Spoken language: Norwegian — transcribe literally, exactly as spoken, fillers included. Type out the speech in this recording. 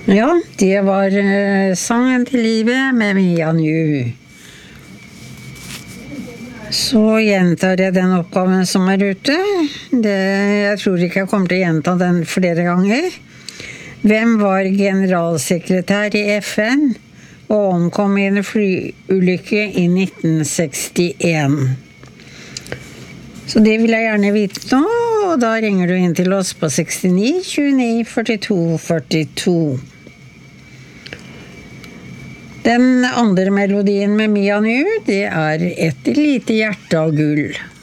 Ja, det var uh, Sangen til livet med Mia Nu. Så gjentar jeg den oppgaven som er ute. Det, jeg tror ikke jeg kommer til å gjenta den flere ganger. Hvem var generalsekretær i F N og omkom i en flyulykke i nitten sekstien? Så det vil jeg gjerne vite nå, og da ringer du inn til oss på sekstini tjueni førtito førtito. Den andre melodien med Mia Nu, det er Et lite hjerte av gull.